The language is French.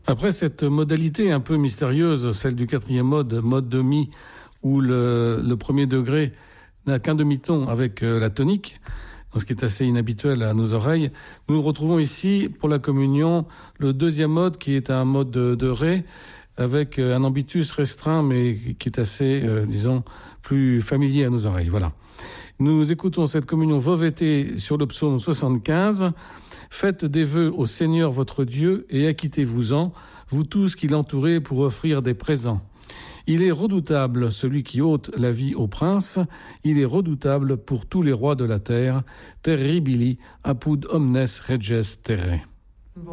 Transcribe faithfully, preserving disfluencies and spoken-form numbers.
Après cette modalité un peu mystérieuse, celle du quatrième mode, mode de mi, où le, le premier degré n'a qu'un demi-ton avec euh, la tonique, ce qui est assez inhabituel à nos oreilles, nous retrouvons ici, pour la communion, le deuxième mode qui est un mode de, de ré, avec un ambitus restreint, mais qui est assez, euh, disons, plus familier à nos oreilles. Voilà. Nous écoutons cette communion vovetée sur le psaume soixante-quinze. Faites des vœux au Seigneur votre Dieu et acquittez-vous-en, vous tous qui l'entourez pour offrir des présents. Il est redoutable, celui qui ôte la vie au prince. Il est redoutable pour tous les rois de la terre. Terribili apud omnes reges terrae.